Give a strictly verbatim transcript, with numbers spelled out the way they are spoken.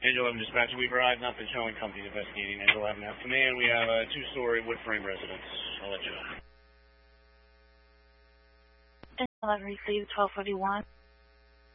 Angel eleven dispatcher, we've arrived, not been showing companies investigating. Angel eleven have command. We have a two-story wood frame residence. I'll let you know. Angel eleven received twelve forty-one.